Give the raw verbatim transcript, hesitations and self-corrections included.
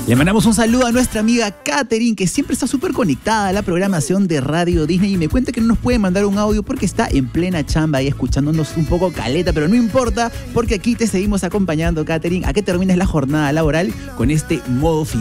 Le mandamos un saludo a nuestra amiga Katherine, que siempre está súper conectada a la programación de Radio Disney y me cuenta que no nos puede mandar un audio porque está en plena chamba y escuchándonos un poco caleta, pero no importa porque aquí te seguimos acompañando, Katherine, a que termines la jornada laboral con este modo final.